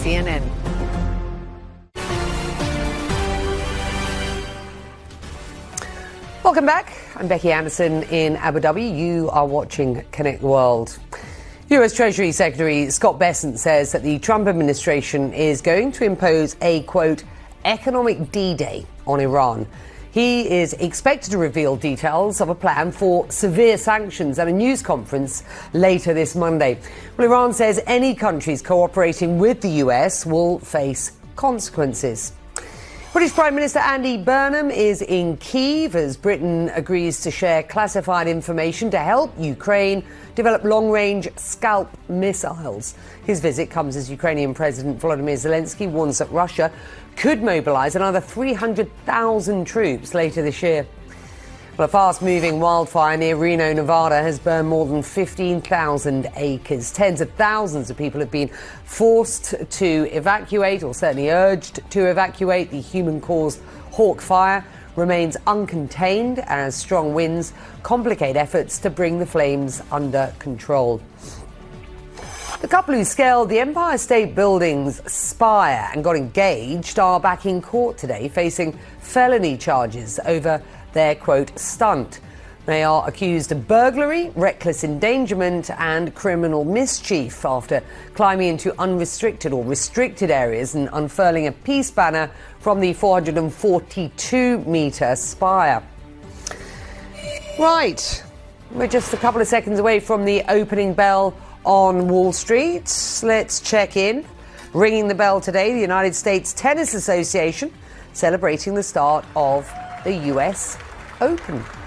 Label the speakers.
Speaker 1: CNN. Welcome back. I'm Becky Anderson in Abu Dhabi. You are watching Connect World. US Treasury Secretary Scott Bessent says that the Trump administration is going to impose a, quote, economic D-Day on Iran. He is expected to reveal details of a plan for severe sanctions at a news conference later this Monday. Well, Iran says any countries cooperating with the US will face consequences. British Prime Minister Andy Burnham is in Kyiv as Britain agrees to share classified information to help Ukraine develop long-range Scalp missiles. His visit comes as Ukrainian President Volodymyr Zelensky warns that Russia could mobilise another 300,000 troops later this year. Well, a fast-moving wildfire near Reno, Nevada has burned more than 15,000 acres. Tens of thousands of people have been forced to evacuate, or certainly urged to evacuate. The human-caused Hawk Fire remains uncontained as strong winds complicate efforts to bring the flames under control. The couple who scaled the Empire State Building's spire and got engaged are back in court today, facing felony charges over their, quote, stunt. They are accused of burglary, reckless endangerment and criminal mischief after climbing into unrestricted or restricted areas and unfurling a peace banner from the 442-metre spire. Right, we're just a couple of seconds away from the opening bell on Wall Street. Let's check in. Ringing the bell today, the United States Tennis Association celebrating the start of the US Open.